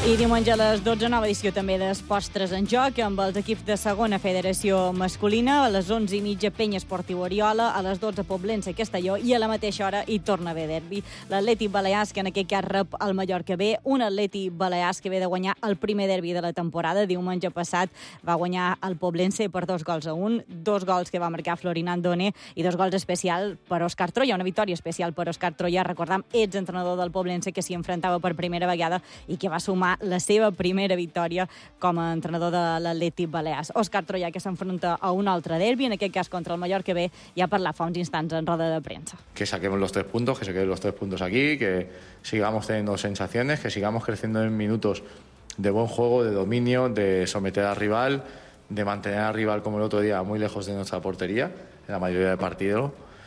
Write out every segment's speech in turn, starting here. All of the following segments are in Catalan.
I diumenge a les 12, nova edició també d'Esports 3 en joc, amb els equips de segona federació masculina. A les 11:30, Penya Esportiu Oriola, a les 12, Poblense Castelló, i a la mateixa hora hi torna a haver derbi. L'Atlètic Balears, que en aquest cas rep el Mallorca B, un Atlètic Balears que ve de guanyar el primer derbi de la temporada. Diumenge passat va guanyar el Poblense per 2-1, 2 gols que va marcar Florin Andone i 2 gols especial per Òscar Troia, una victòria especial per Òscar Troia. Recordam, exentrenador del Poblense, que s'hi enfrontava per primera vegada i que va sumar la seva primera victòria com a entrenador de l'Atlètic Balears. Òscar Troia, que s'enfronta a un altre derbi, en aquest cas contra el Mallorca B, ja parla fa uns instants en roda de premsa. Que saquemos los 3 puntos, que se queden los 3 puntos aquí, que sigamos teniendo sensaciones, que sigamos creciendo en minutos de buen juego, de dominio, de someter al rival, de mantener al rival como el otro día muy lejos de nuestra portería, en la mayoría del partido.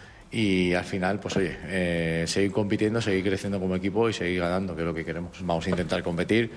Y al final, pues oye, seguir compitiendo, seguir creciendo como equipo y seguir ganando, que es lo que queremos. Vamos a intentar competir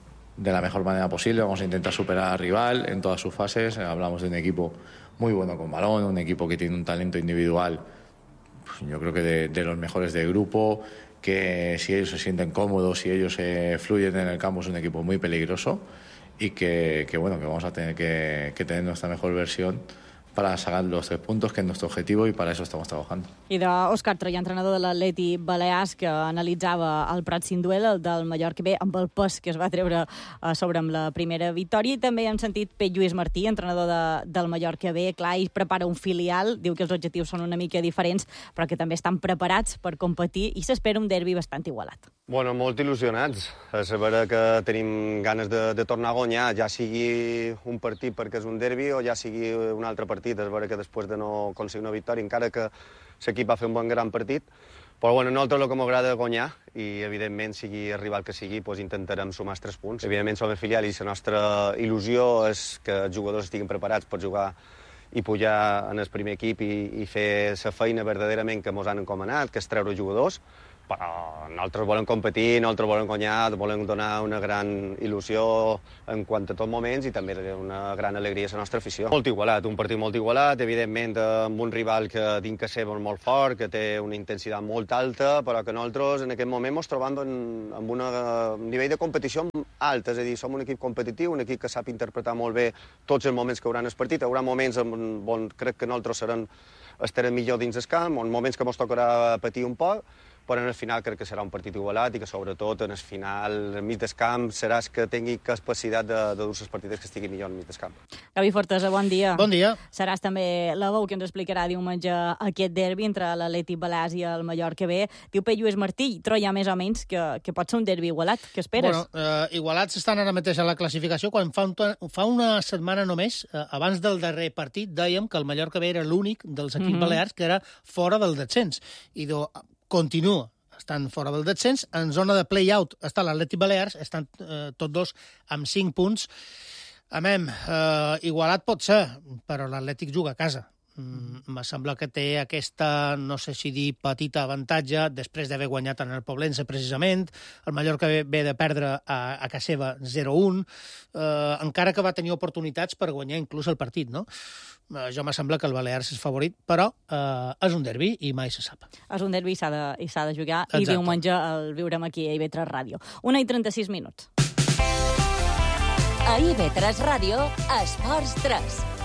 de la mejor manera posible, vamos a intentar superar al rival en todas sus fases. Hablamos de un equipo muy bueno con balón, un equipo que tiene un talento individual, pues yo creo que de los mejores del grupo, que si ellos se sienten cómodos, si ellos fluyen en el campo, es un equipo muy peligroso y que bueno, que vamos a tener que tener nuestra mejor versión para sacar los 3 puntos, que es nuestro objetivo, y para eso estamos trabajando. I d'Òscar Troia, entrenador de l'Atlètic Balears, que analitzava el Prat Duel, el del Mallorca B, amb el pes que es va treure a sobre amb la primera victòria. I també hem sentit Pep Lluís Martí, entrenador del Mallorca B. Clar, ell prepara un filial, diu que els objectius són una mica diferents, però que també estan preparats per competir, i s'espera un derbi bastant igualat. Bueno, molt il·lusionats. A saber que tenim ganes de tornar a guanyar, ja sigui un partit perquè és un derbi o ja sigui un altre partit. És vera que després de no aconseguir una victòria, encara que l'equip va fer un bon gran partit, però bueno, a nosaltres el que m'agrada guanyar, i evidentment, sigui el rival que sigui, doncs intentarem sumar els 3 punts. Evidentment som el filial i la nostra il·lusió és que els jugadors estiguin preparats per jugar i pujar en el primer equip i fer la feina verdaderament que ens han encomanat, que és treure jugadors. Però nosaltres volem competir, nosaltres volem guanyar, volem donar una gran il·lusió en quant a tots moments i també una gran alegria a la nostra afició. Molt igualat, un partit molt igualat, evidentment amb un rival que dinc que ser molt fort, que té una intensitat molt alta, però que nosaltres en aquest moment ens trobem amb un nivell de competició alt, és a dir, som un equip competitiu, un equip que sap interpretar molt bé tots els moments que haurà en el partit. Hi haurà moments on crec que nosaltres estarem millor dins el camp, on moments que ens tocarà patir un poc, però en el final crec que serà un partit igualat i que sobretot en el final, enmig del camp, seràs que tingui capacitat de dur les partides que estigui millor enmig del camp. Gavi Fortesa, bon dia. Bon dia. Seràs també la veu que ens explicarà diumenge aquest derbi entre l'Atlètic Balears i el Mallorca B. Diu Pep Lluís Martí, Troia més o menys, que pot ser un derbi igualat. Què esperes? Bueno, igualats estan ara mateix a la classificació. Quan fa una setmana només, abans del darrer partit, dèiem que el Mallorca B era l'únic dels equips balears que era fora del descens. I continua estan fora del descens. En zona de play-out està l'Atlètic Balears, estan tots dos amb 5 punts. Igualat pot ser, però l'Atlètic juga a casa. Me sembla que té aquesta, no sé si dir, petita avantatge després d'haver guanyat en el Poblense, precisament. El Mallorca ve de perdre a casa seva 0-1, encara que va tenir oportunitats per guanyar inclús el partit, no? Jo me sembla que el Balears és favorit, però és un derbi i mai se sap. És un derbi i s'ha de jugar. Exacte. I diumenge el viurem aquí a IB3 Ràdio. 1:36 minuts. A IB3 Ràdio, Esports 3.